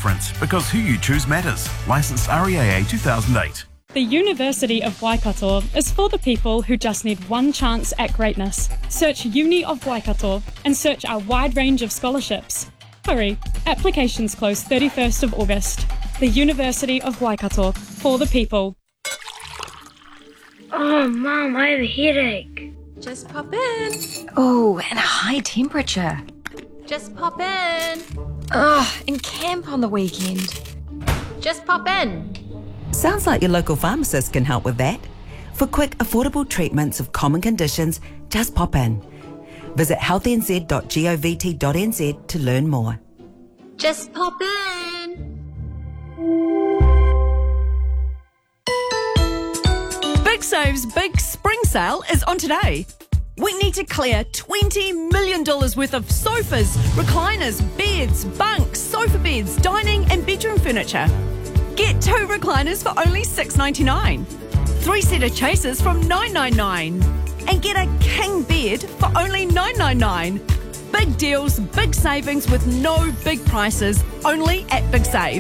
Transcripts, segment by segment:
difference because who you choose matters. Licensed REAA 2008. The University of Waikato is for the people who just need one chance at greatness. Search Uni of Waikato and search our wide range of scholarships. Hurry, applications close 31st of August. The University of Waikato, for the people. Oh, Mum, I have a headache. Just pop in. Oh, and a high temperature. Just pop in. And camp on the weekend. Just pop in. Sounds like your local pharmacist can help with that. For quick, affordable treatments of common conditions, just pop in. Visit healthnz.govt.nz to learn more. Just pop in. Big Save's big spring sale is on today. We need to clear $20 million worth of sofas, recliners, beds, bunks, sofa beds, dining and bedroom furniture. Get 2 recliners for only $6.99. 3-seater chasers from $9.99. And get a king bed for only $9.99. Big deals, big savings with no big prices, only at Big Save.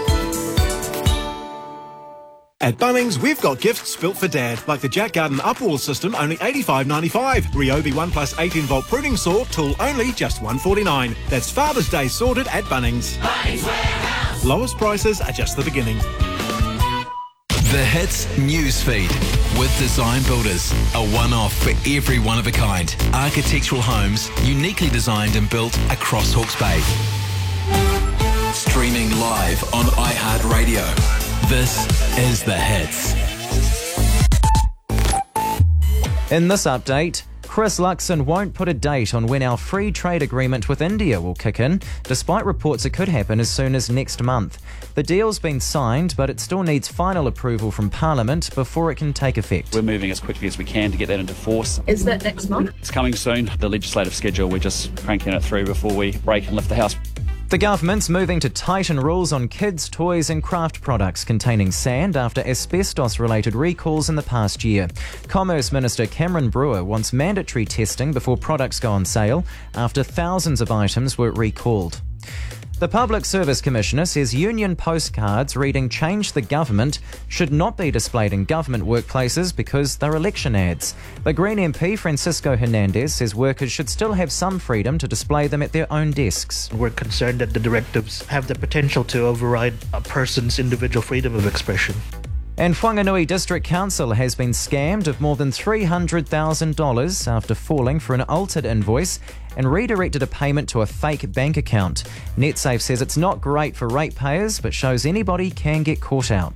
At Bunnings, we've got gifts built for Dad, like the Jack Garden Upwall system, only $85.95. Ryobi 1 plus 18-volt pruning saw, tool only, just $149. That's Father's Day sorted at Bunnings. Bunnings Warehouse. Lowest prices are just the beginning. The Hits Newsfeed with Design Builders. A one-off for every one-of-a-kind. Architectural homes uniquely designed and built across Hawke's Bay. Streaming live on iHeartRadio. This is The Hits. In this update, Chris Luxon won't put a date on when our free trade agreement with India will kick in, despite reports it could happen as soon as next month. The deal's been signed, but it still needs final approval from Parliament before it can take effect. We're moving as quickly as we can to get that into force. Is that next month? It's coming soon. The legislative schedule, we're just cranking it through before we break and lift the House. The government's moving to tighten rules on kids' toys and craft products containing sand after asbestos-related recalls in the past year. Commerce Minister Cameron Brewer wants mandatory testing before products go on sale after thousands of items were recalled. The Public Service Commissioner says union postcards reading "Change the Government" should not be displayed in government workplaces because they're election ads. But Green MP Francisco Hernandez says workers should still have some freedom to display them at their own desks. We're concerned that the directives have the potential to override a person's individual freedom of expression. And Whanganui District Council has been scammed of more than $300,000 after falling for an altered invoice and redirected a payment to a fake bank account. NetSafe says it's not great for ratepayers, but shows anybody can get caught out.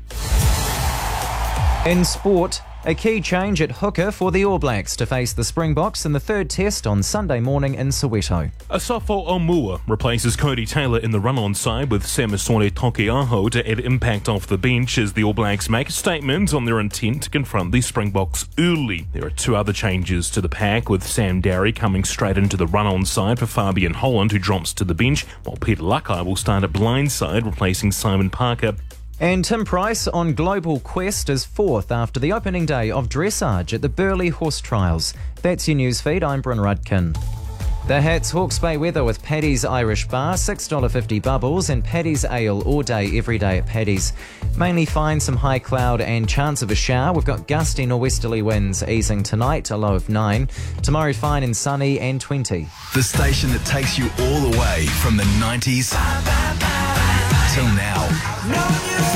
In sport, a key change at hooker for the All Blacks to face the Springboks in the third test on Sunday morning in Soweto. Asafo Omua replaces Cody Taylor in the run-on side with Samisole Tokeaho to add impact off the bench as the All Blacks make a statement on their intent to confront the Springboks early. There are 2 other changes to the pack, with Sam Darry coming straight into the run-on side for Fabian Holland, who drops to the bench, while Peter Lakai will start at blindside, replacing Simon Parker. And Tim Price on Global Quest is 4th after the opening day of dressage at the Burleigh Horse Trials. That's your newsfeed. I'm Bryn Rudkin. The Hits Hawke's Bay weather with Paddy's Irish Bar, $6.50 bubbles, and Paddy's Ale all day, every day at Paddy's. Mainly fine, some high cloud and chance of a shower. We've got gusty norwesterly winds easing tonight, a low of 9. Tomorrow fine and sunny and 20. The station that takes you all the way from the 90s till now.